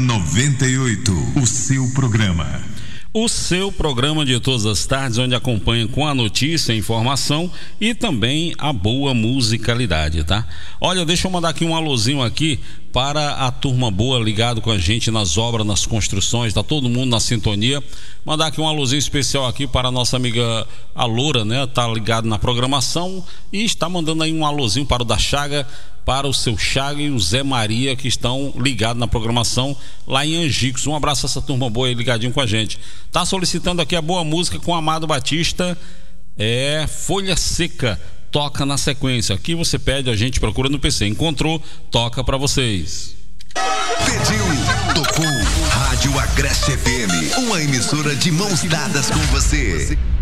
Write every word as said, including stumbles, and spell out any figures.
noventa e oito, o seu programa. O seu programa de todas as tardes, onde acompanha com a notícia, a informação e também a boa musicalidade, tá? Olha, deixa eu mandar aqui um alôzinho aqui para a turma boa ligado com a gente nas obras, nas construções, tá todo mundo na sintonia. Mandar aqui um alôzinho especial aqui para a nossa amiga a Loura, né? Tá ligado na programação e está mandando aí um alôzinho para o da Chaga, para o seu Chaga e o Zé Maria, que estão ligados na programação lá em Angicos. Um abraço a essa turma boa aí ligadinho com a gente. Tá solicitando aqui a boa música com Amado Batista, é Folha Seca, toca na sequência. Aqui você pede, a gente procura no P C. Encontrou, toca pra vocês. Pediu, tocou. Rádio Agreste F M, uma emissora de mãos dadas com você.